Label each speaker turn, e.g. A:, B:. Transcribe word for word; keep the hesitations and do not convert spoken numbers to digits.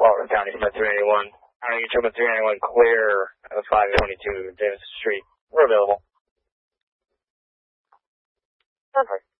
A: Walton County, Smith three ninety-one. County Truman three ninety-one, clear at five twenty-two Davis Street. We're available. Perfect.